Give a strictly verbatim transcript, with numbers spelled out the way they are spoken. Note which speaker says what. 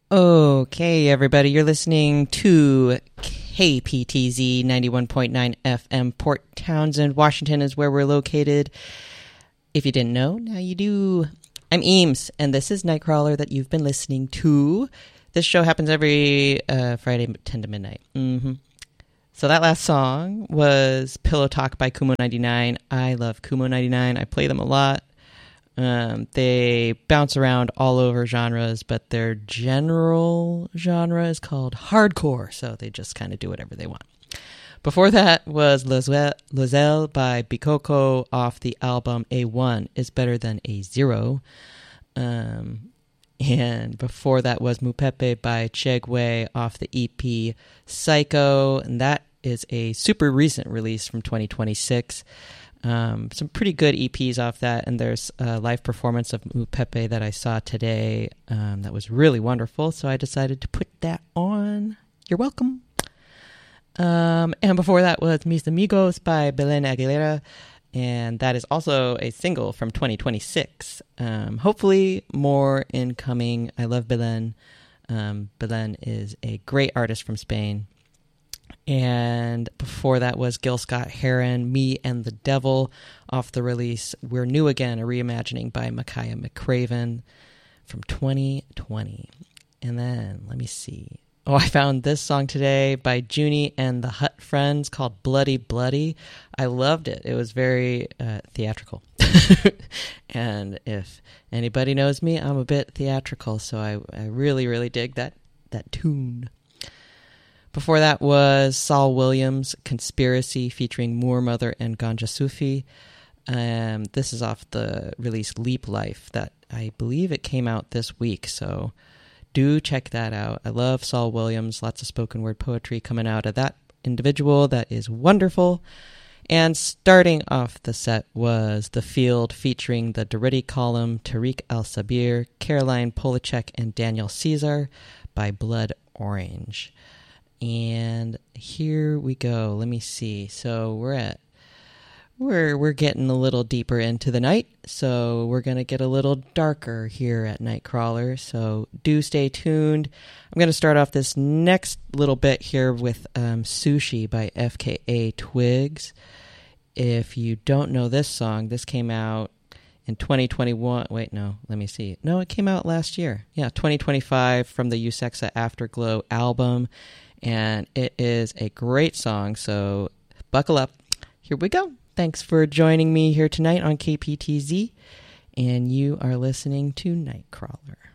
Speaker 1: Okay, everybody, you're listening to K P T Z ninety-one point nine F M. Port Townsend, Washington is where we're located. If you didn't know, now you do. I'm Eames, and this is Nightcrawler that you've been listening to. This show happens every uh, Friday, ten to midnight. Mm-hmm. So that last song was Pillow Talk by Kumo ninety-nine. I love Kumo ninety-nine. I play them a lot. Um, they bounce around all over genres, but their general genre is called hardcore, so they just kind of do whatever they want. Before that was Loisel by Bikoko off the album A one is Better Than A Zero. Um, and before that was Mupepe by Chegwe off the E P Psycho, and that is a super recent release from twenty twenty-six. Um, some pretty good E Ps off that, and there's a live performance of Mupepe that I saw today um, that was really wonderful, so I decided to put that on. You're welcome. Um, and before that was Mis Amigos by Belen Aguilera, and that is also a single from twenty twenty-six. Um, hopefully more incoming. I love Belen. Um, Belen is a great artist from Spain. And before that was Gil Scott-Heron, Me and the Devil, off the release We're New Again, a reimagining by Micaiah McCraven from twenty twenty. And then, let me see. Oh, I found this song today by Junie and the Hut Friends called Bloody Bloody. I loved it. It was very uh, theatrical. And if anybody knows me, I'm a bit theatrical, so I, I really, really dig that, that tune. Before that was Saul Williams, Conspiracy, featuring Moor Mother and Ganja Sufi. Um, this is off the release Leap Life that I believe it came out this week, so do check that out. I love Saul Williams, lots of spoken word poetry coming out of that individual. That is wonderful. And starting off the set was The Field, featuring the Durruti Column, Tariq El-Sabir, Caroline Polachek, and Daniel Caesar by Blood Orange. And here we go. Let me see. So we're at we're we're getting a little deeper into the night. So we're gonna get a little darker here at Nightcrawler. So do stay tuned. I'm gonna start off this next little bit here with um, Sushi by F K A Twigs. If you don't know this song, this came out in twenty twenty-one. Wait, no. Let me see. No, it came out last year. Yeah, twenty twenty-five from the Usexa Afterglow album. And it is a great song, so buckle up. Here we go. Thanks for joining me here tonight on K P T Z, and you are listening to Nightcrawler.